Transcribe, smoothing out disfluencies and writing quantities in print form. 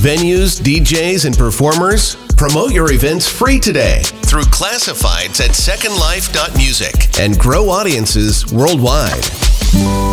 venues, DJs, and performers? Promote your events free today through classifieds at secondlife.music and grow audiences worldwide.